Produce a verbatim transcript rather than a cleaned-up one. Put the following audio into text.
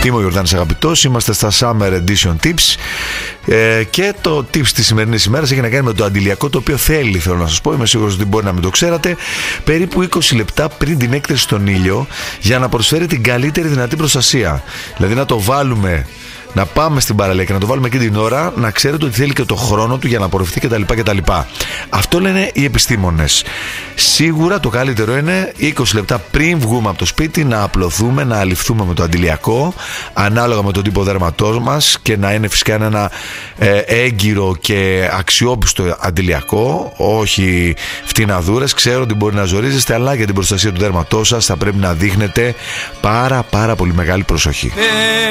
Είμαι ο Ιορδάνης Αγαπητός, είμαστε στα Summer Edition Tips ε, και το tips της σημερινής ημέρας έχει να κάνει με το αντιλιακό, το οποίο θέλει, θέλω να σας πω, είμαι σίγουρος ότι μπορεί να μην το ξέρατε, περίπου είκοσι λεπτά πριν την έκθεση στον ήλιο, για να προσφέρει την καλύτερη δυνατή προστασία. Δηλαδή να το βάλουμε, να πάμε στην παραλία και να το βάλουμε εκεί την ώρα, να ξέρετε ότι θέλει και το χρόνο του για να απορροφηθεί κτλ. κτλ. Αυτό λένε οι επιστήμονες. Σίγουρα το καλύτερο είναι είκοσι λεπτά πριν βγούμε από το σπίτι να απλωθούμε, να αληφθούμε με το αντιλιακό, ανάλογα με τον τύπο δέρματός μας, και να είναι φυσικά ένα ε, έγκυρο και αξιόπιστο αντιλιακό, όχι φτηναδούρες. Ξέρω ότι μπορεί να ζορίζεστε, αλλά για την προστασία του δέρματός σας θα πρέπει να δείχνετε πάρα πάρα πολύ μεγάλη προσοχή.